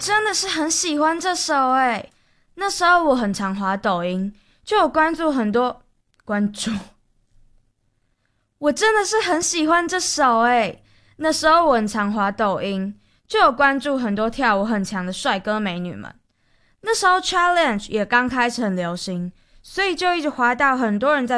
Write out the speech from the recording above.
真的是很喜欢这首诶，那时候我很常滑抖音，就有关注很多观众。我真的是很喜欢这首诶，那时候我很常滑抖音，就有关注很多跳舞很强的帅哥美女们。那时候 challenge 也刚开始很流行，所以就一直滑到很多人在